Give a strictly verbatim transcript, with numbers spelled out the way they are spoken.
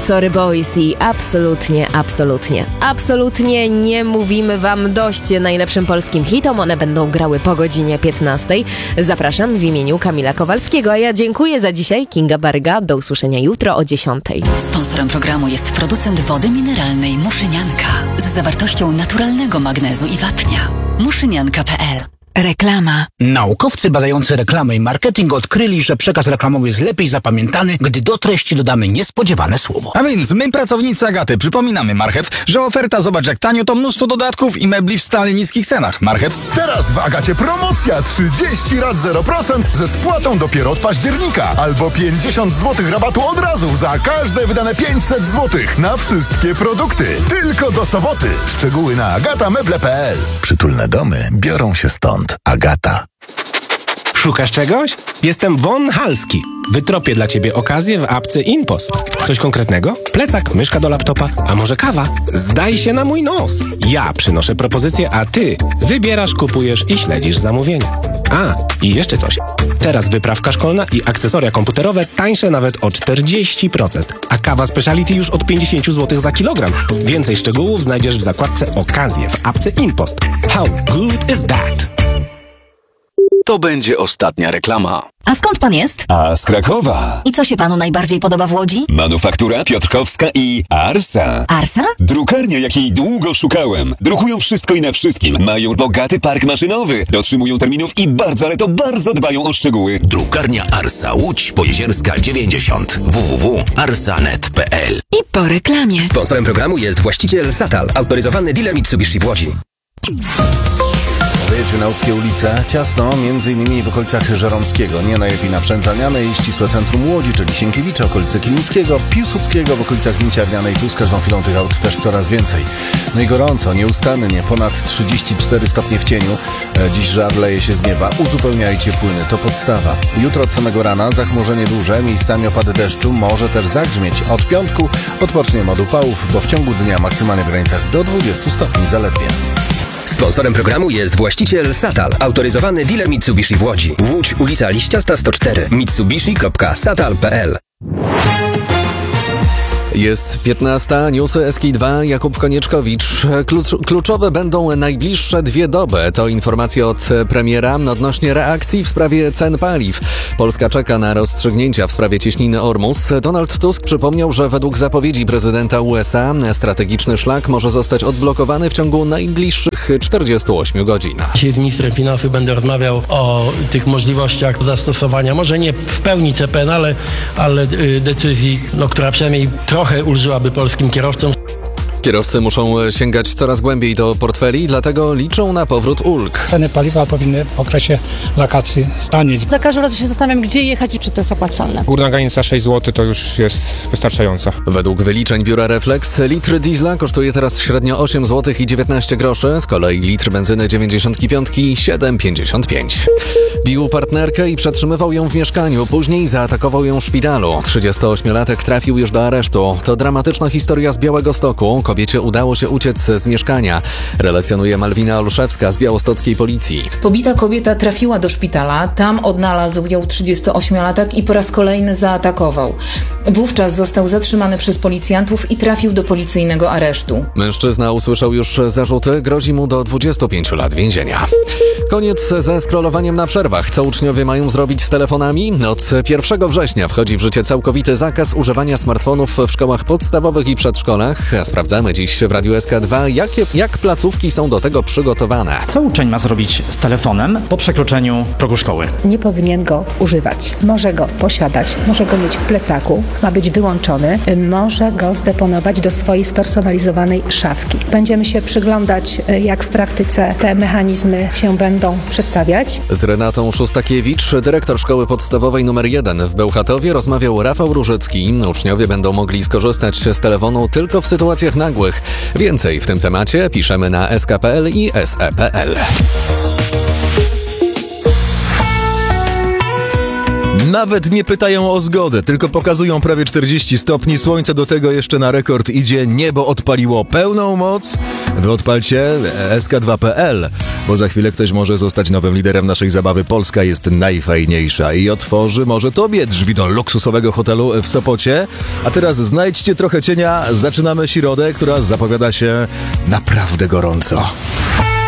Sorry Boys i absolutnie, absolutnie, absolutnie nie mówimy wam dość najlepszym polskim hitom. One będą grały po godzinie piętnastej. Zapraszam w imieniu Kamila Kowalskiego, a ja dziękuję za dzisiaj. Kinga Baryga. Do usłyszenia jutro o dziesiątej. Sponsorem programu jest producent wody mineralnej Muszynianka z zawartością naturalnego magnezu i wapnia. muszynianka kropka pe el. Reklama. Naukowcy badający reklamę i marketing odkryli, że przekaz reklamowy jest lepiej zapamiętany, gdy do treści dodamy niespodziewane słowo. A więc my, pracownicy Agaty, przypominamy Marchew, że oferta zobacz jak tanio to mnóstwo dodatków i mebli w stale niskich cenach. Marchew. Teraz w Agacie promocja trzydzieści rat zero procent ze spłatą dopiero od października. Albo pięćdziesiąt złotych rabatu od razu za każde wydane pięćset złotych na wszystkie produkty. Tylko do soboty. Szczegóły na agata meble kropka pe el. Przytulne domy biorą się stąd. Agata. Szukasz czegoś? Jestem Von Halski. Wytropię dla ciebie okazję w apce InPost. Coś konkretnego? Plecak, myszka do laptopa, a może kawa? Zdaj się na mój nos. Ja przynoszę propozycję, a ty wybierasz, kupujesz i śledzisz zamówienia. A, i jeszcze coś. Teraz wyprawka szkolna i akcesoria komputerowe tańsze nawet o czterdzieści procent. A kawa speciality już od pięćdziesiąt złotych za kilogram. Więcej szczegółów znajdziesz w zakładce Okazje w apce InPost. How good is that? To będzie ostatnia reklama. A skąd pan jest? A z Krakowa. I co się panu najbardziej podoba w Łodzi? Manufaktura Piotrkowska i Arsa. Arsa? Drukarnia, jakiej długo szukałem. Drukują wszystko i na wszystkim. Mają bogaty park maszynowy. Dotrzymują terminów i bardzo, ale to bardzo dbają o szczegóły. Drukarnia Arsa Łódź Pojezierska dziewięćdziesiąt. w w w kropka arsanet kropka pe el. I po reklamie. Sponsorem programu jest właściciel Satal, autoryzowany dealer Mitsubishi w Łodzi. Nauckie ulice, ciasno, między innymi w okolicach Żeromskiego, nie najlepiej na Przędzanianej i ścisłe centrum Łodzi, czyli Sienkiewicza, okolice Kilińskiego, Piłsudskiego, w okolicach Minciarnianej, tu z każdą chwilą tych aut też coraz więcej. No i gorąco, nieustannie, ponad trzydzieści cztery stopnie w cieniu, dziś żar leje się z nieba, uzupełniajcie płyny, to podstawa. Jutro od samego rana zachmurzenie duże, miejscami opady deszczu, może też zagrzmieć. Od piątku odpoczniemy od upałów, bo w ciągu dnia maksymalnie w granicach do dwudziestu stopni zaledwie. Sponsorem programu jest właściciel Satal, autoryzowany dealer Mitsubishi w Łodzi. Łódź, ulica Liściasta sto cztery. mitsubishi kropka satal kropka pe el. Jest piętnasta, newsy S K dwa, Jakub Konieczkowicz. Klucz, kluczowe będą najbliższe dwie doby. To informacja od premiera odnośnie reakcji w sprawie cen paliw. Polska czeka na rozstrzygnięcia w sprawie cieśniny Ormus. Donald Tusk przypomniał, że według zapowiedzi prezydenta U S A strategiczny szlak może zostać odblokowany w ciągu najbliższych czterdziestu ośmiu godzin. Dzisiaj z ministrem finansów będę rozmawiał o tych możliwościach zastosowania, może nie w pełni C P N, ale, ale decyzji, no, która przynajmniej trochę ulżyłaby polskim kierowcom. Kierowcy muszą sięgać coraz głębiej do portfeli, dlatego liczą na powrót ulg. Ceny paliwa powinny w okresie wakacji stanieć. Za każdym razem się zastanawiam, gdzie jechać i czy to jest opłacalne. Górna granica sześć złotych to już jest wystarczająca. Według wyliczeń biura Reflex litr diesla kosztuje teraz średnio osiem złotych i dziewiętnaście groszy, z kolei litr benzyny dziewięćdziesiąt pięć siedem pięćdziesiąt pięć. Bił partnerkę i przetrzymywał ją w mieszkaniu, później zaatakował ją w szpitalu. trzydziestoośmiolatek trafił już do aresztu. To dramatyczna historia z Białegostoku. Kobiecie udało się uciec z mieszkania, relacjonuje Malwina Olszewska z białostockiej policji. Pobita kobieta trafiła do szpitala, tam odnalazł ją trzydziestoośmiolatek i po raz kolejny zaatakował. Wówczas został zatrzymany przez policjantów i trafił do policyjnego aresztu. Mężczyzna usłyszał już zarzuty, grozi mu do dwudziestu pięciu lat więzienia. Koniec ze scrollowaniem na przerwach. Co uczniowie mają zrobić z telefonami? Od pierwszego września wchodzi w życie całkowity zakaz używania smartfonów w szkołach podstawowych i przedszkolach. Sprawdzamy dziś w Radiu S K dwa, jakie, jak placówki są do tego przygotowane. Co uczeń ma zrobić z telefonem po przekroczeniu progu szkoły? Nie powinien go używać. Może go posiadać, może go mieć w plecaku, ma być wyłączony, może go zdeponować do swojej spersonalizowanej szafki. Będziemy się przyglądać, jak w praktyce te mechanizmy się będą przedstawiać. Z Renatą Szustakiewicz, dyrektor szkoły podstawowej numer jeden w Bełchatowie, rozmawiał Rafał Różycki. Uczniowie będą mogli skorzystać z telefonu tylko w sytuacjach nagłych. Więcej w tym temacie piszemy na S K kropka P L i S E kropka P L. Na Nawet nie pytają o zgodę, tylko pokazują prawie czterdzieści stopni. Słońce do tego jeszcze na rekord idzie. Niebo odpaliło pełną moc. Wy odpalcie S K dwa kropka P L, bo za chwilę ktoś może zostać nowym liderem naszej zabawy. Polska jest najfajniejsza i otworzy może tobie drzwi do luksusowego hotelu w Sopocie. A teraz znajdźcie trochę cienia. Zaczynamy środę, która zapowiada się naprawdę gorąco.